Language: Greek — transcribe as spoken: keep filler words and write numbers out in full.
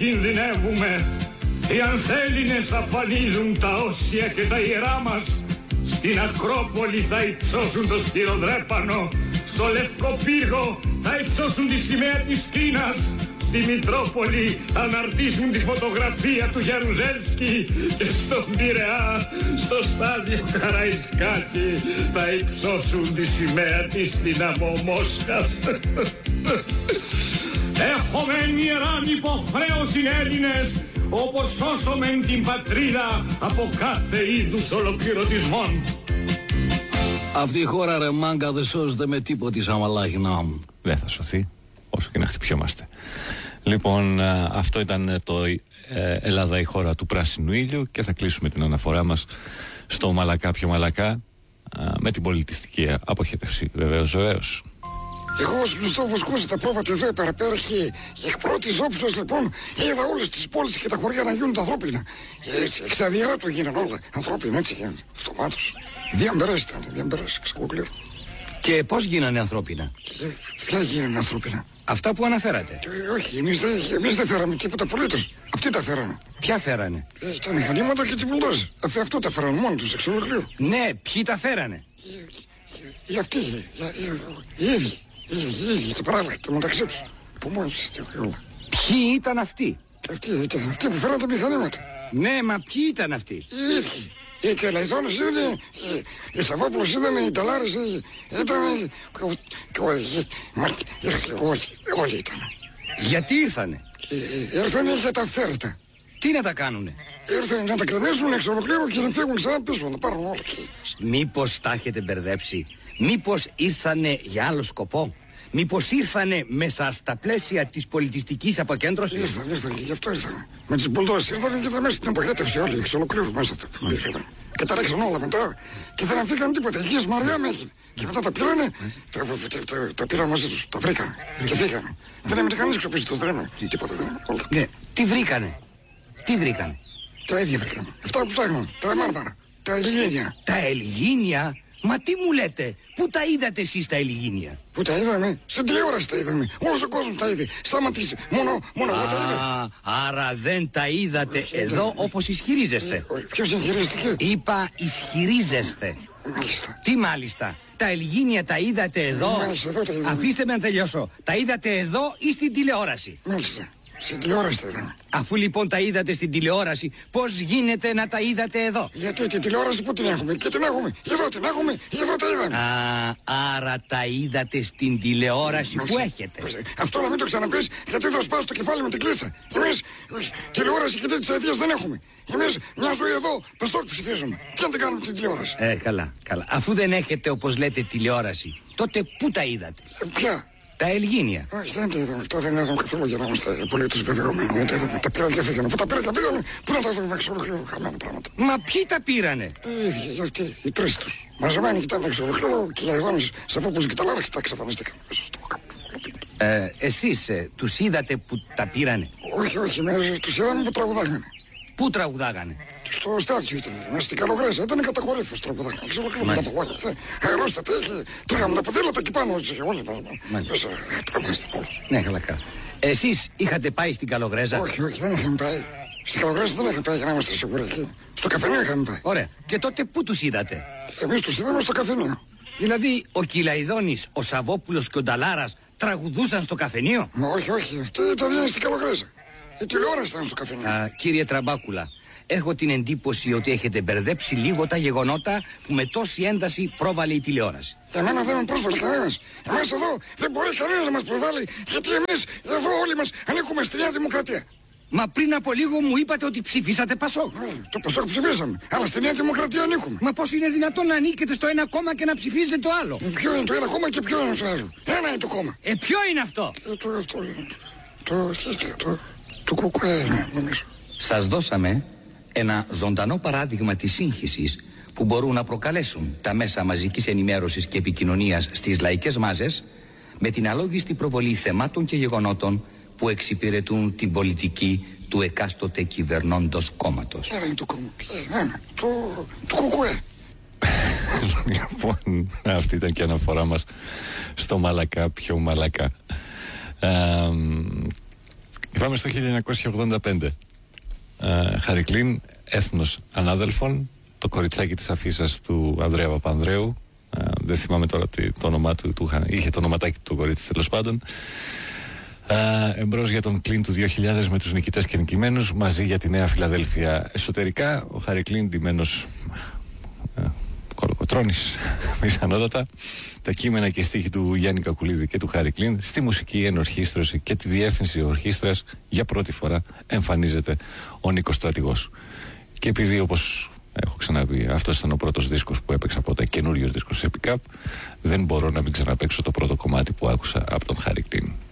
κινδυνεύουμε. Οι ανθέληνες αφανίζουν τα όσια και τα ιερά μας. Στην Ακρόπολη θα υψώσουν το σπυροδρέπανο. Στο Λευκό Πύργο θα υψώσουν τη σημαία της Κίνας. Στη Μητρόπολη θα αναρτήσουν τη φωτογραφία του Γιαρουζέλσκι. Και στον Πειραιά, στο στάδιο Καραϊσκάκη, θα υψώσουν τη σημαία της Δυναμό Μόσχα. Έχουμε ιεράν υποχρέωση Έλληνες, όπως σώσομεν την πατρίδα από κάθε είδους ολοκληρωτισμών. Αυτή η χώρα, ρε μάγκα, δεν σώζεται με τίποτη σαν μαλάχινά μου. Δεν θα σωθεί όσο και να χτυπιόμαστε. Λοιπόν, αυτό ήταν το Ελλάδα, η χώρα του πράσινου ήλιου, και θα κλείσουμε την αναφορά μας στο Μαλακά πιο Μαλακά με την πολιτιστική αποχέτευση. Βεβαίως, βεβαίως. Εγώ ως Χριστόφος Κούσα τα πρόβατα εδώ πέρα και εκ πρώτης όψεως λοιπόν είδα όλες τις πόλεις και τα χωριά να γίνουν τα ανθρώπινα. Έτσι, εξ αδιαράτου γίνανε όλα ανθρώπινα, έτσι γίνανε, αυτομάτως. Διαμπερές ήταν, διαμπερές, εξακολουθώ. Και πώς γίνανε ανθρώπινα? Και ποια γίνανε ανθρώπινα? Αυτά που αναφέρατε. Και, όχι, εμείς δεν, εμείς δεν φέραμε τίποτα απολύτως. Αυτοί τα φέρανε. Ποια φέρανε? Ε, τα μηχανήματα και τις μπουλντόζες. Αφ, αυτό τα φέρανε μόνοι τους, εξακολουθώ. Ναι, ποιοι τα φέρανε? Οι αυτοί, οι ίδιοι. Οι ίδιοι και παράλληλα και μεταξύ τους. Που μόνοι τους όλα. Ποιοι ήταν αυτοί? Αυτοί ήταν αυτοί που φέραν τα μηχανήματα. Ναι, μα ποιοι ήταν αυτοί? Οι ίδιοι. Οι Κελαϊδόνες ήταν, οι Σαββόπουλος ήταν, οι Ταλάρες ήταν, όλοι ήταν. Γιατί ήρθανε? Ήρθανε για τα αυθαίρετα. Τι να τα κάνουνε? Ήρθανε να τα κρεμίσουν εξ ολοκλήρου και να φύγουν ξανά πίσω, να πάρουν όλα. Μήπως τα έχετε μπερδέψει? Μήπως ήρθανε για άλλο σκοπό? Μήπως ήρθανε μέσα στα πλαίσια της πολιτιστικής αποκέντρωσης? Ήρθαν, ήρθαν και γι' αυτό ήρθαν. Με τις μπουλντόζες ήρθαν και ήταν μέσα στην αποχέτευση όλοι, εξ ολοκλήρου μέσα τα πήγαν. Και τα ρίξαν όλα μετά και δεν αφήκαν τίποτα. Υγείας Μαριά με έγινε. Και μετά τα πήρανε, τα, τα, τα, τα πήραν μαζί τους, τα βρήκαν και φύγανε. Δεν έμεινε κανείς εξοπλιστός, δεν έμεινε τίποτα, δεν έμεινε όλα. Ναι, τι βρήκανε? Τι βρήκανε? Τα ίδια βρήκανε. Αυτά που ψάχνουν, τα Μάρμαρα, τα Ελιγίνια. Τα Ελιγίνια? Μα τι μου λέτε, πού τα είδατε εσείς τα Ελιγίνια? Πού τα είδαμε? Στην τηλεόραση τα είδαμε. Όλος ο κόσμος τα είδε. Σταματήσει. Μόνο, μόνο εγώ τα είδα. Άρα δεν τα είδατε όχι, εδώ δεν... όπως ισχυρίζεστε. Ε, ποιος ισχυρίζεται? Είπα ισχυρίζεστε. Μάλιστα. Τι μάλιστα? Τα Ελιγίνια τα είδατε εδώ? Μάλιστα, εδώ τα είδαμε. Αφήστε με να τελειώσω. Τα είδατε εδώ ή στην τηλεόραση? Μάλιστα. Στην τηλεόραση τα είδαμε. Αφού λοιπόν τα είδατε στην τηλεόραση, πώς γίνεται να τα είδατε εδώ? Γιατί την τηλεόραση που την έχουμε? Και την έχουμε. Εδώ την έχουμε. Εδώ τα είδαμε. Α, άρα τα είδατε στην τηλεόραση που έχετε. Αυτό να μην το ξαναπείς, γιατί θα σπάσει το κεφάλι με την κλίτσα. Εμείς τηλεόραση και τέτοιες αιτίες δεν έχουμε. Εμείς μια ζωή εδώ Παστόκ ψηφίζουμε. Και αν δεν κάνουμε την τηλεόραση. Ε, καλά, καλά. Αφού δεν έχετε όπως λέτε τηλεόραση, τότε πού τα είδατε? Ε, ποια? Τα Ελγίνια. Όχι, δεν τα είδαμε. Αυτό δεν είδαμε καθόλου για να είμαστε πολίτες βεβαιωμένοι. Δεν τα είδαμε. Τα πήραν και φύγανε. Αφού τα πήραν και φύγανε, πού να τα δούμε εξ ολοκλήρου χαμένα πράγματα. Μα ποιοι τα πήρανε? Οι ίδιοι, αυτοί, οι τρεις τους. Μαζεμένοι και ήταν εξ ολοκλήρου και Λαϊδόνες, Σαφόπουλος και Ταλάρες και τα εξαφανίστηκαν μέσα στο κάπου. Ε, εσείς ε, τους είδατε που τα πήρανε? Όχι, όχι, με, τους είδαμε που τραγουδάγανε. Πού τραγουδάγανε? Στο στάδιο ήταν, μέσα στην Καλογρέσα, ήταν καταχωρήφος τραγουδάγανε. Ξέρω κλείνω με τα παγόνια. Αερόστατα είχε, τρίγαμε τα ποδήλατα εκεί πάνω, έτσι, όλοι μέσα, τραβάστε όλους. Ναι, καλά, καλά. Εσείς είχατε πάει στην Καλογρέζα? Όχι, όχι, δεν είχαμε πάει. Στην Καλογρέσα δεν είχαμε πάει για να είμαστε σίγουροι εκεί. Στο καφενείο είχαμε πάει. Ωραία. Και τότε πού τους είδατε? Εμείς τους είδαμε στο καφενείο. Δηλαδή ο Κυλαϊδόνης, ο Σαββόπουλος και ο Νταλάρας τραγουδούσαν στο καφενείο? Μα όχι, όχι, αυτή ήταν στην Καλογρέζα. Η τηλεόραση ήταν στο καφενείο. Α, κύριε Τραμπάκουλα, έχω την εντύπωση ότι έχετε μπερδέψει λίγο τα γεγονότα που με τόση ένταση πρόβαλε η τηλεόραση. Για μένα δεν με πρόσβαλε κανένας. Εμάς εδώ δεν μπορεί κανένας να μας προσβάλλει, γιατί εμείς εδώ όλοι μας ανήκουμε στη Νέα Δημοκρατία. Μα πριν από λίγο μου είπατε ότι ψηφίσατε Πασόκ. Ε, το Πασόκ ψηφίσαμε, αλλά στη Νέα Δημοκρατία ανήκουμε. Μα πώς είναι δυνατόν να ανήκετε στο ένα κόμμα και να ψηφίζετε το άλλο? Ε, ποιο είναι το ένα κόμμα και ποιο είναι το άλλο? Ένα είναι το κόμμα. Ε, ποιο είναι αυτό? Ε, το αυτό είναι. Το, το, το, το κουκουέ είναι, νομίζω. Σας δώσαμε ένα ζωντανό παράδειγμα της σύγχυσης που μπορούν να προκαλέσουν τα μέσα μαζικής ενημέρωσης και επικοινωνίας στις λαϊκές μάζες με την αλόγιστη προβολή θεμάτων και γεγονότων που εξυπηρετούν την πολιτική του εκάστοτε κυβερνώντος κόμματος. Ένα είναι το κόμμα. Ένα. Το, το κουκουέ. Λοιπόν, αυτή ήταν και αναφορά μας στο Μαλακά πιο Μαλακά. Ε, Και πάμε στο χίλια εννιακόσια ογδόντα πέντε. Uh, Χαρικλίν, έθνος ανάδελφων, το κοριτσάκι της αφίσας του Ανδρέα Παπανδρέου. Uh, δεν θυμάμαι τώρα το, το όνομά του, του, είχε το ονοματάκι του το κορίτσι τέλος πάντων. Uh, εμπρός για τον Κλίν του δύο χιλιάδες με τους νικητές και νικημένους, μαζί για τη Νέα Φιλαδέλφια. Εσωτερικά ο Χαρικλίν ντυμένος uh, κολοκοτρώνης πιθανότατα. Τα κείμενα και οι στίχοι του Γιάννη Κακουλίδη και του Χαρικλίν. Στη μουσική ενορχήστρωση και τη διεύθυνση ορχήστρας για πρώτη φορά εμφανίζεται ο Νίκος Στρατηγός. Και επειδή, όπως έχω ξαναπεί, αυτός ήταν ο πρώτος δίσκος που έπαιξα από τα καινούριος δίσκος σε Pick Up, δεν μπορώ να μην ξαναπαίξω το πρώτο κομμάτι που άκουσα από τον Χαρικλίν.